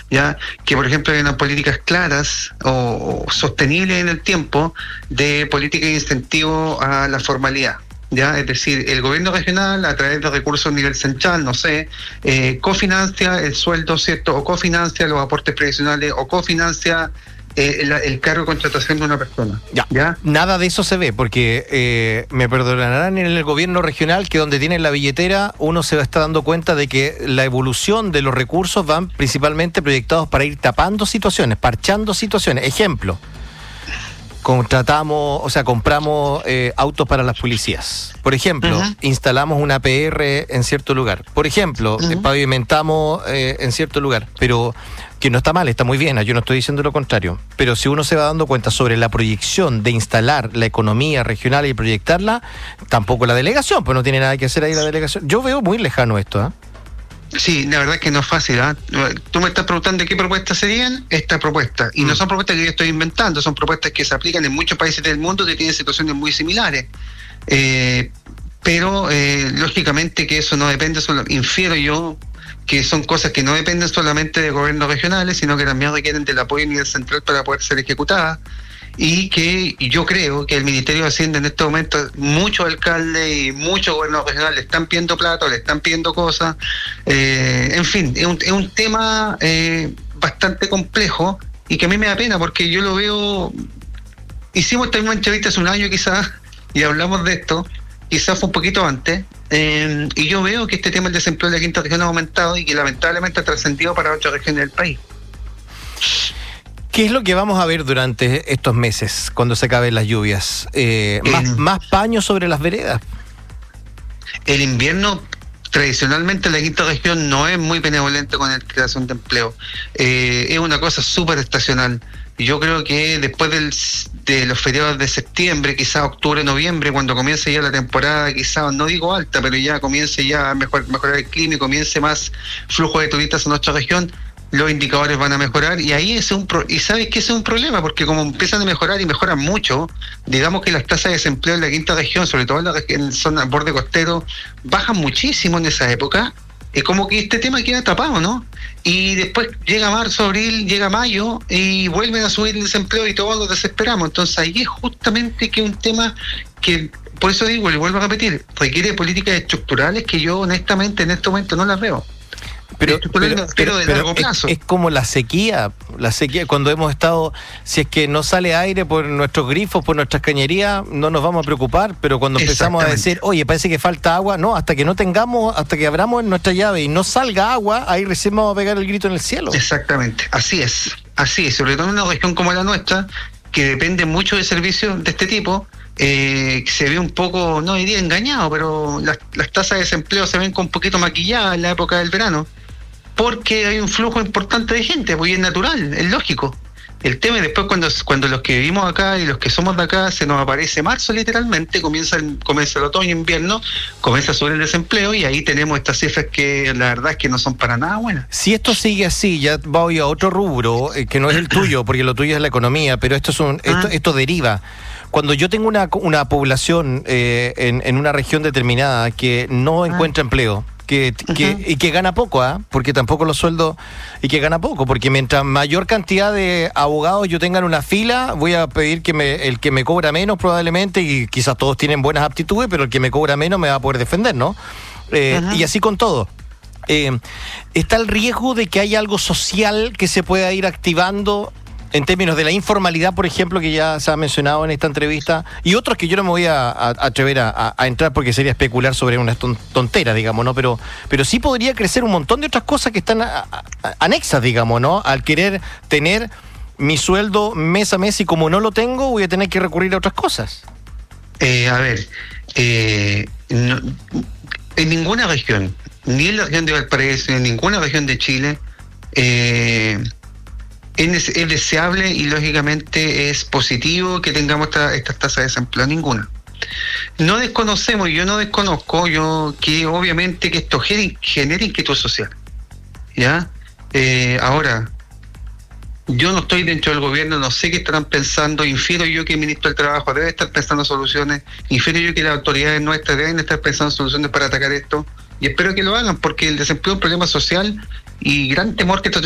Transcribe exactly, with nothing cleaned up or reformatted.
ya que por ejemplo hay unas políticas claras o, o sostenibles en el tiempo de política de incentivo a la formalidad. Ya, es decir, el gobierno regional a través de recursos a nivel central, no sé, eh, cofinancia el sueldo, ¿cierto? O cofinancia los aportes previsionales, o cofinancia eh, el, el cargo de contratación de una persona. Ya, ¿ya? Nada de eso se ve, porque eh, me perdonarán en el gobierno regional que donde tienen la billetera uno se está dando cuenta de que la evolución de los recursos van principalmente proyectados para ir tapando situaciones, parchando situaciones. Ejemplo. Contratamos, o sea, compramos eh, autos para las policías. Por ejemplo, uh-huh. instalamos una P R en cierto lugar. Por ejemplo, uh-huh. eh, pavimentamos eh, en cierto lugar. Pero que no está mal, está muy bien, yo no estoy diciendo lo contrario. Pero si uno se va dando cuenta sobre la proyección de instalar la economía regional y proyectarla, tampoco la delegación, pues no tiene nada que hacer ahí la delegación. Yo veo muy lejano esto, ¿eh? Sí, la verdad es que no es fácil, ¿eh? Tú me estás preguntando qué propuestas serían esta propuesta, y mm. no son propuestas que yo estoy inventando, son propuestas que se aplican en muchos países del mundo que tienen situaciones muy similares, eh, pero eh, lógicamente que eso no depende solo, infiero yo que son cosas que no dependen solamente de gobiernos regionales, sino que también requieren del apoyo a nivel central para poder ser ejecutadas. Y que yo creo que el Ministerio de Hacienda en este momento, muchos alcaldes y muchos gobiernos regionales le están pidiendo plata, le están pidiendo cosas, eh, en fin, es un, es un tema eh, bastante complejo y que a mí me da pena porque yo lo veo, hicimos esta misma entrevista hace un año quizás y hablamos de esto, quizás fue un poquito antes, eh, y yo veo que este tema del desempleo de la quinta región ha aumentado y que lamentablemente ha trascendido para otras regiones del país. ¿Qué es lo que vamos a ver durante estos meses, cuando se acaben las lluvias? Eh, ¿más, eh, ¿Más paños sobre las veredas? El invierno, tradicionalmente, en la quinta región no es muy benevolente con la creación de empleo. Eh, es una cosa súper estacional. Yo creo que después del, de los feriados de septiembre, quizás octubre, noviembre, cuando comience ya la temporada, quizás, no digo alta, pero ya comience ya a mejor, mejorar el clima y comience más flujo de turistas en nuestra región, los indicadores van a mejorar y ahí es un pro- y sabes que ese es un problema porque como empiezan a mejorar y mejoran mucho, digamos que las tasas de desempleo en la quinta región, sobre todo en la en zona borde costero, bajan muchísimo en esa época. Es como que este tema queda tapado, ¿no? Y después llega marzo, abril, llega mayo y vuelven a subir el desempleo y todos nos desesperamos. Entonces ahí es justamente que un tema que, por eso digo, le vuelvo a repetir, requiere políticas estructurales que yo honestamente en este momento no las veo. Pero, pero, pero, de pero largo plazo. Es, es como la sequía, la sequía cuando hemos estado, si es que no sale aire por nuestros grifos, por nuestras cañerías, no nos vamos a preocupar, pero cuando empezamos a decir, oye, parece que falta agua, no, hasta que no tengamos, hasta que abramos nuestra llave y no salga agua, ahí recién vamos a pegar el grito en el cielo. Exactamente, así es, así es, sobre todo en una región como la nuestra, que depende mucho de servicios de este tipo. Eh, se ve un poco, no diría engañado, pero las, las tasas de desempleo se ven con un poquito maquilladas en la época del verano, porque hay un flujo importante de gente, pues es natural, es lógico. El tema es después cuando, cuando los que vivimos acá y los que somos de acá, se nos aparece marzo literalmente, comienza el, comienza el otoño, invierno, comienza a subir el desempleo y ahí tenemos estas cifras que la verdad es que no son para nada buenas. Si esto sigue así, ya voy a otro rubro, eh, que no es el tuyo, porque lo tuyo es la economía, pero esto es un, esto, esto deriva. Cuando yo tengo una, una población eh, en, en una región determinada que no encuentra empleo, que, que uh-huh. y que gana poco, ¿ah? ¿eh? Porque tampoco los sueldos, y que gana poco, porque mientras mayor cantidad de abogados yo tenga en una fila, voy a pedir que me, el que me cobra menos probablemente, y quizás todos tienen buenas aptitudes, pero el que me cobra menos me va a poder defender, ¿no? Eh, uh-huh. Y así con todo. Eh, ¿Está el riesgo de que haya algo social que se pueda ir activando en términos de la informalidad, por ejemplo, que ya se ha mencionado en esta entrevista, y otros que yo no me voy a, a, a atrever a, a, a entrar porque sería especular sobre una tontera, digamos, ¿no? Pero, pero sí podría crecer un montón de otras cosas que están a, a, a, anexas, digamos, ¿no? Al querer tener mi sueldo mes a mes y como no lo tengo, voy a tener que recurrir a otras cosas. Eh, a ver, eh, no, en ninguna región, ni en la región de Valparaíso, ni en ninguna región de Chile, eh, Es, es deseable y lógicamente es positivo que tengamos esta, estas tasas de desempleo, ninguna. No desconocemos, yo no desconozco, yo que obviamente que esto genere, genere inquietud social, ¿ya? Eh, ahora, yo no estoy dentro del gobierno, no sé qué estarán pensando, infiero yo que el ministro del Trabajo debe estar pensando soluciones, infiero yo que las autoridades nuestras deben estar pensando soluciones para atacar esto, y espero que lo hagan, porque el desempleo es un problema social y gran temor que esto